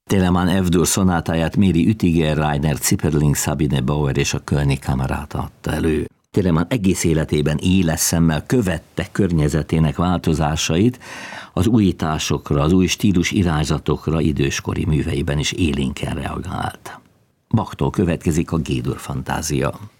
Telemann F-dur szonátáját Miri Ütiger, Rainer Zipperling, Sabine Bauer és a Kölni Kamerata adta elő. Telemann egész életében éles szemmel követte környezetének változásait, az újításokra, az új stílus irányzatokra időskori műveiben is élénken reagált. Bachtól következik a G-dur fantázia.